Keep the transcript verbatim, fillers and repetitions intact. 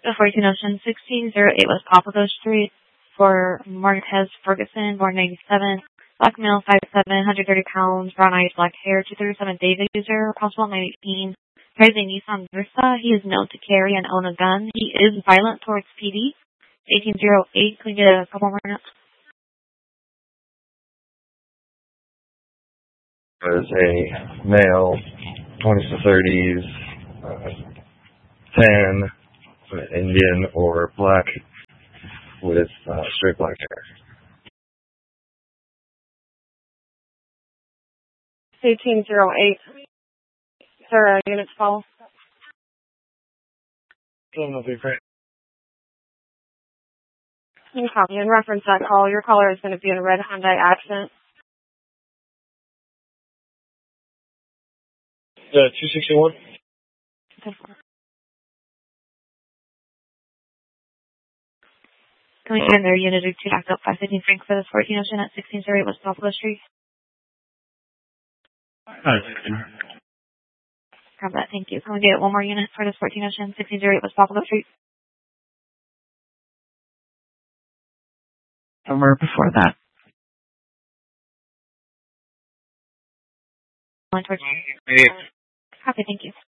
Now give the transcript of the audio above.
The fourteen Ocean sixteen oh eight West Poplar Street for Marquez Ferguson, born ninety-seven. Black male, five foot seven, one hundred thirty pounds, brown eyes, black hair, two thirty-seven David user, possible nine eighteen. Carries a Nissan Versa. He is known to carry and own a gun. He is violent towards P D. eighteen oh eight. Can we get a couple more minutes? As a male, twenties to thirties, uh, tan, Indian or black with uh, straight black hair. eighteen oh eight. Sir, uh, units follow. That'll be great. You copy. In reference to that call, your caller is going to be in a red Hyundai Accent. Uh, two sixty-one. Can we get their unit or two back up five fifteen Frank for this fourteen Ocean at sixteen oh eight West Poplar Street? Grab that, thank you. Can we get one more unit for this fourteen Ocean, sixteen oh eight West Poplar Street? Somewhere before that. One towards. Copy, thank you.